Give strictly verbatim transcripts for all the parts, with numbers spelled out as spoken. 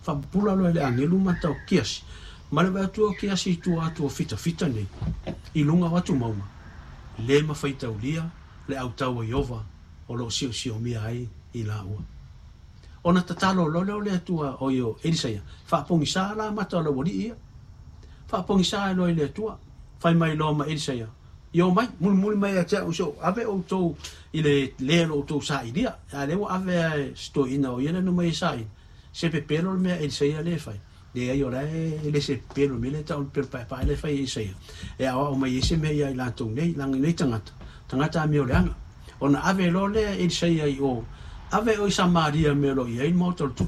fa pula lo le angelu mata o kiasi ma le tu o kiasi tu atu o fita fita nei i lunga watu mauma le ma faita ulia le au tau Iova o lo sio sio mia ai i la ua ona tatalo lo le le tua o yo Elisaia fa pongi sala mata lo wali ia fa pongi sala lo le tua fa mai lo ma Elisaia yo mai mul mul mai ata so ave o to ile le lo to sa idea ale o ave sto ina o yena no mai sai se pe pelo me Elisaia le fai de ai ora le se pelo me le ta o per pa pa le fai Elisaia e a o mai se me ia la to nei lang nei tangata tangata me o langa ona ave lo le Elisaia i o ave o Samaria me lo ia i moto tu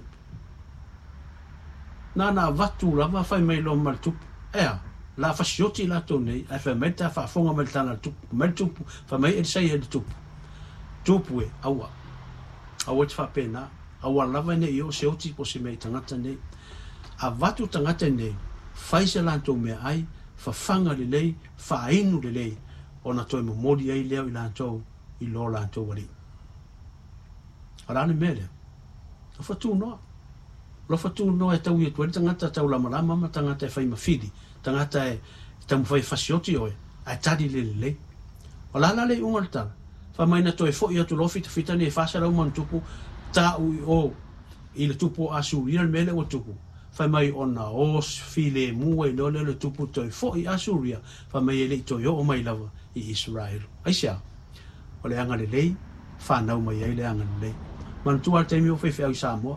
na na vatu la va fai mai lo mal tu e la fasioti la to nei a fa meta fa fonga mal tana tu mal tu fa mai Elisaia de tu tu pue awa awa fa pena awa lava ne io se oti po se mai tangata nei a vatu tangata nei fai se la to me ai fa fanga le lei fa inu le lei ona to mo modi ai leo i la to i lo la to wali arane mele lo fa tu no lo fa tu no e tau i tu tangata tau la mala mama tangata fai mafidi tangata e tam fai fasioti o ai tadi le le o la la le ungalta fa mai na to e fo ia tu lo fit fita ne fa sa la man tupu ta u o il tupu asu il mele o tupu fa mai ona os file mu e no le tupu to e fo i asuria fa mai le to yo o mai lava i Israel ai sia o le anga le lei fa na mai ai le anga le man tu al temio fe fe ai Samoa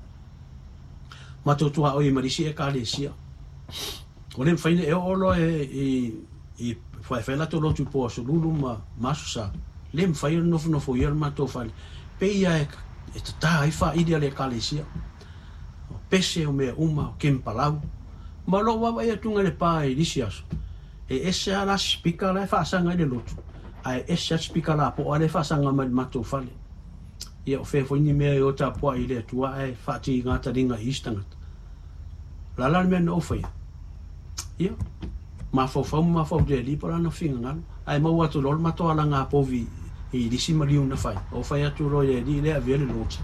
ma to tu o i marisi e ka le sia o le faine e o lo e i i fa fe la to lo tu po so lulu ma masusa le fai no no fo yer ma to fa pe ia e e ta ai fa ideal e ka le sia pese o me uma kem palau ma lo wa ia tunga le pa i lisias e ese ala spika la fa sanga le lotu ai ese spika la po ale fa sanga ma mato fale ia o fe fo ni me o ta po ile tua ai fa ti ngata dinga istanga la la me no foi ia ma fo fo ma fo de li para no finga ai ma wa to lol ma to ala nga po vi i disi mali una fai o fai atu ro ye di le avele lotu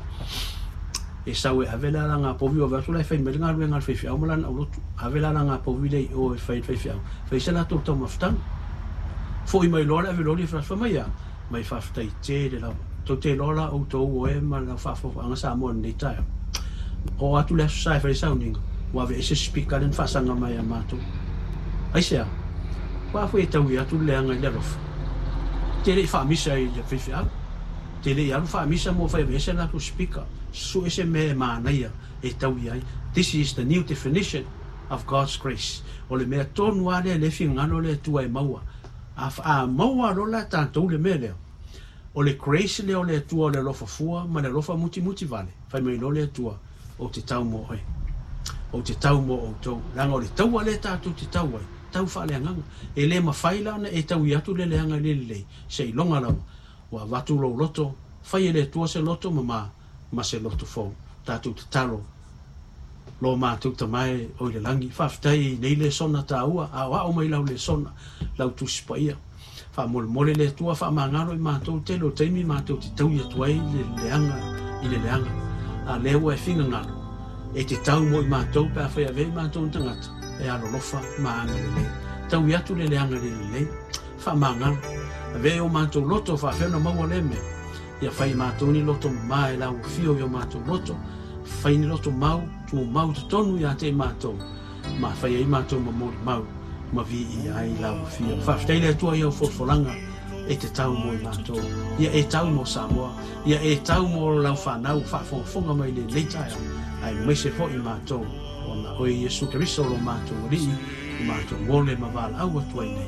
e sawe avela la nga po vi o verso la fai me nga lu nga fai fai o malan o lotu avela la nga po vi le o fai fai fai fai se la to to maftan foi mai lola avelo li fra fa mai ya mai fa stai te de la to te lola o to o e ma la fa fo anga sa mo ni ta o atu le sai fai sounding wa ve se speaker den fa sanga mai amato ai sia wa foi ta wi atu le anga le rof te le fa misa i le fai fai te le ya fa misa mo fai ve se la to speaker su ese me ma na ia e ta wi ai this is the new definition of God's grace o le me tonu ale le fingano le tu ai maua a a maua rola tanto le mele o le grace le o le tua le lofa fua ma le lofa muti muti vale fai mai lo le tua o te tau mo e o te tau mo o tau langa o le tau ale tatu te tau ai tau fa le nganga e le ma faila na e tau iatu le le anga le le sei longa la wa vatu lo loto fai le tua se loto ma ma se loto fo tatu te talo lo ma tu ta mai o le langi fa ftai nei le sona ta ua a wa o mai lau le sona lau tu spaia fa mol mole le tua fa mangaro i ma tu te lo te mi ma tu te tau ia tuai le leanga i le leanga a le ua e finga ngaro e te tau mo i ma tu pa fa ave ma tu tangata e alo lofa ma anga le le tau ia tu le leanga le le fa mangaro ave o ma tu loto fa fe no mau le me ia fa i ma tu ni loto mai lau fio yo ma tu loto fa ni loto mau tu mau te tonu ia te mato ma fai ai mato ma mo mau ma vi ai la fia fa stai le tua io fo folanga e te tau mo mato ia e tau mo Samoa ia e tau mo la fa na fa fo fonga mai le leita ai me se fo i mato ona o Yesu Cristo lo mato ri mato mole ma val au tu nei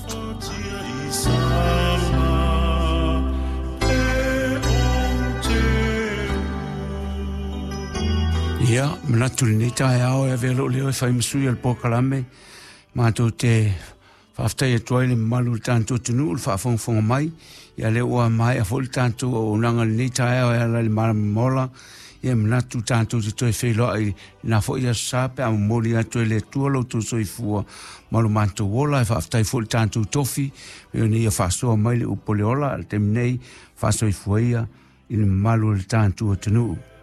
ia manatul ni tai ao e velo leo fai msui al pokalame ma to te faftai e toile malu tanto tunu fa fong fong mai ia le o mai a fol tanto o nanga ni tai ao e la mola ia manatu tanto te toi felo ai na fo ia sape a moli a toile tuolo to soi fu malu manto wola faftai fol tanto tofi e ni ia fa so mai le upoleola temnei fa soi fuia in malu tanto tunu